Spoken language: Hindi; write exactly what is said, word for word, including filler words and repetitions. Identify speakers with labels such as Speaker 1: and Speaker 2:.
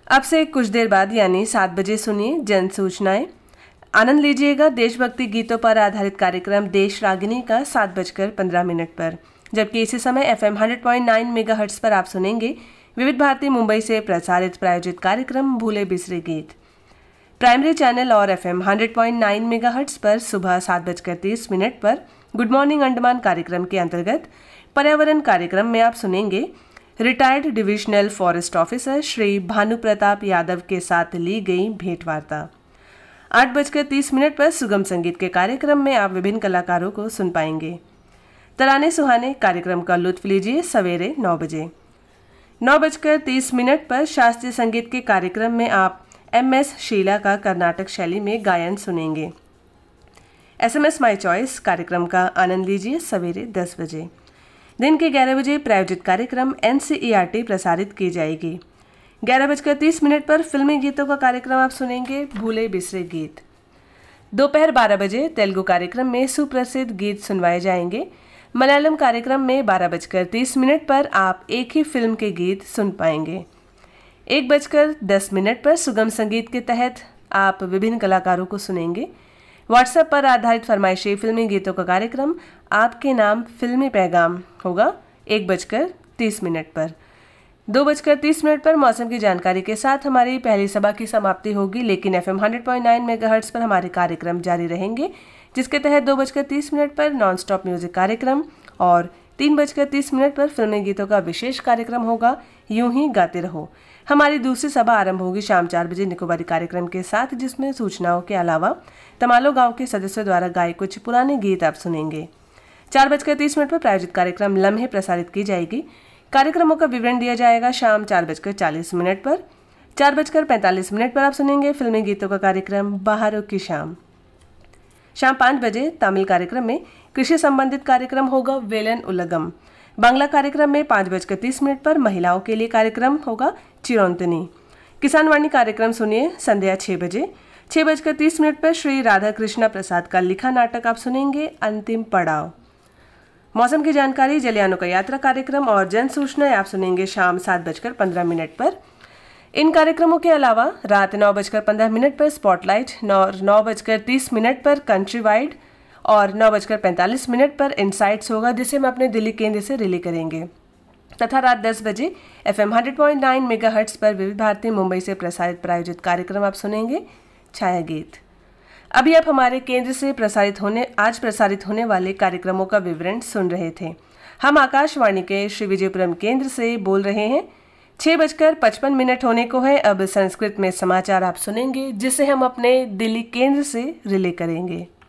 Speaker 1: अब से कुछ देर बाद यानी सात बजे सुनिए जन सूचनाएं। आनंद लीजिएगा देशभक्ति गीतों पर आधारित कार्यक्रम देश रागिनी का सात बजकर पंद्रह मिनट पर, जबकि इसी समय F am hundred point nine megahertz पर आप सुनेंगे विविध भारती मुंबई से प्रसारित प्रायोजित कार्यक्रम भूले बिसरे गीत। प्राइमरी चैनल और F am hundred point nine megahertz पर सुबह सात बजकर तीस मिनट पर गुड मॉर्निंग अंडमान कार्यक्रम के अंतर्गत पर्यावरण कार्यक्रम में आप सुनेंगे retired divisional forest officer Shri Bhanu Pratap Yadav के साथ ली गई भेंटवार्ता। आठ बजकर तीस मिनट पर सुगम संगीत के कार्यक्रम में आप विभिन्न कलाकारों को सुन पाएंगे। तराने सुहाने कार्यक्रम का लुत्फ लीजिए सवेरे नौ बजे। नौ बजकर तीस मिनट पर शास्त्रीय संगीत के कार्यक्रम में आप एम एस शीला का कर्नाटक शैली में गायन सुनेंगे। S M S my choice कार्यक्रम का आनंद लीजिए सवेरे दस बजे। दिन के ग्यारह बजे प्रायोजित कार्यक्रम N C E R T प्रसारित की जाएगी। ग्यारह बजकर तीस मिनट पर फिल्मी गीतों का कार्यक्रम आप सुनेंगे भूले बिसरे गीत। दोपहर बारह बजे तेलुगु कार्यक्रम में सुप्रसिद्ध गीत सुनवाए जाएंगे। मलयालम कार्यक्रम में बारह बजकर तीस मिनट पर आप एक ही फिल्म के गीत सुन पाएंगे। एक बजकर दस मिनट पर सुगम संगीत के तहत आप विभिन्न कलाकारों को सुनेंगे। व्हाट्सएप पर आधारित फरमाइशी फिल्मी गीतों का कार्यक्रम आपके नाम फिल्मी पैगाम होगा एक बजकर तीस मिनट पर। दो बजकर तीस मिनट पर मौसम की जानकारी के साथ हमारी पहली सभा की समाप्ति होगी, लेकिन F am hundred point nine megahertz पर हमारे कार्यक्रम जारी रहेंगे, जिसके तहत दो बजकर तीस मिनट पर नॉन स्टॉप म्यूजिक कार्यक्रम और तीन बजकर तीस मिनट पर फिल्मी गीतों का विशेष कार्यक्रम होगा यूं ही गाते रहो। हमारी दूसरी सभा आरंभ होगी शाम चार बजे निकोबारी कार्यक्रम के साथ, जिसमें सूचनाओं के अलावा तमालो गांव के सदस्यों द्वारा गाए कुछ पुराने गीत आप सुनेंगे। चार बजकर तीस मिनट पर प्रायोजित कार्यक्रम लम्हे प्रसारित की जाएगी। कार्यक्रमों का विवरण दिया जाएगा शाम चार बजकर चालीस मिनट पर। चार बजकर पैंतालीस मिनट पर आप सुनेंगे फिल्मी गीतों का कार्यक्रम बहारों की शाम। शाम पाँच बजे तमिल कार्यक्रम में कृषि संबंधित कार्यक्रम होगा वेलन उलगम। बांग्ला कार्यक्रम में पाँच बजकर तीस मिनट पर महिलाओं के लिए कार्यक्रम होगा चिरोंतनी। किसान वाणी कार्यक्रम सुनिए संध्या छः बजे। छः बजकर तीस मिनट पर श्री राधा कृष्णा प्रसाद का लिखा नाटक आप सुनेंगे अंतिम पड़ाव। मौसम की जानकारी जलियानो का यात्रा कार्यक्रम और जन सूचनाएं आप सुनेंगे शाम सात बजकर पंद्रह मिनट पर। इन कार्यक्रमों के अलावा रात नौ बजकर पंद्रह मिनट पर स्पॉटलाइट, नौ नौ बजकर तीस मिनट पर कंट्री वाइड और नौ बजकर पैंतालीस मिनट पर इनसाइट्स होगा, जिसे हम अपने दिल्ली केंद्र से रिले करेंगे। तथा रात दस बजे F am hundred point nine megahertz पर विविध भारती मुंबई से प्रसारित प्रायोजित कार्यक्रम आप सुनेंगे छाया गीत। अभी आप हमारे केंद्र से प्रसारित होने आज प्रसारित होने वाले कार्यक्रमों का विवरण सुन रहे थे। हम आकाशवाणी के श्री विजयपुरम केंद्र से बोल रहे हैं। छह बजकर पचपन मिनट होने को है। अब संस्कृत में समाचार आप सुनेंगे, जिसे हम अपने दिल्ली केंद्र से रिले करेंगे।